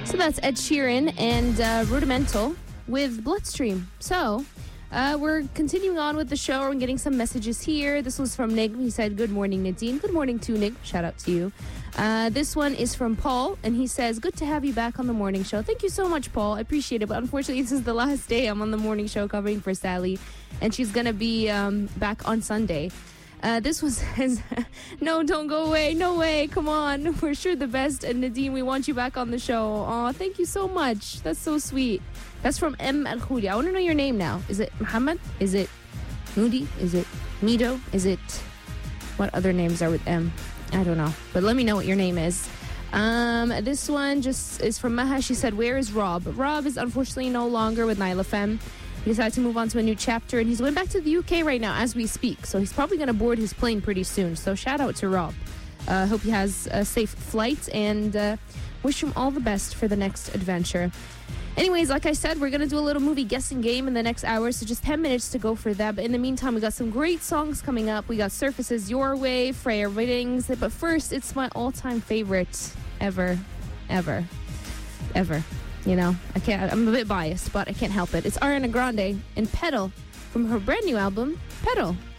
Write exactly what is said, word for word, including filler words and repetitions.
So that's Ed Sheeran and uh, Rudimental with Bloodstream. So uh, we're continuing on with the show. We're getting some messages here. This was from Nig. He said, good morning, Nadine. Good morning to Nig. Shout out to you. Uh, this one is from Paul, and he says, good to have you back on the morning show. Thank you so much, Paul. I appreciate it. But unfortunately, this is the last day I'm on the morning show covering for Sally, and she's going to be um, back on Sunday. Uh, this one says, no, don't go away. No way. Come on. We're sure the best. And Nadine, we want you back on the show. Aw, thank you so much. That's so sweet. That's from M. Al Khouli. I want to know your name now. Is it Muhammad? Is it Moody? Is it Mido? Is it... What other names are with M? I don't know. But let me know what your name is. Um, this one just is from Maha. She said, where is Rob? Rob is unfortunately no longer with Naila Fem. He decided to move on to a new chapter, and he's going back to the U K right now as we speak. So he's probably going to board his plane pretty soon. So shout out to Rob. I uh, hope he has a safe flight, and uh, wish him all the best for the next adventure. Anyways, like I said, we're going to do a little movie guessing game in the next hour, so just ten minutes to go for that. But in the meantime, we got some great songs coming up. We got Surfaces Your Way, Freya Riddings. But first, it's my all-time favorite ever, ever, ever. You know, I can't, I'm a bit biased, but I can't help it. It's Ariana Grande and Pedal from her brand new album, Pedal.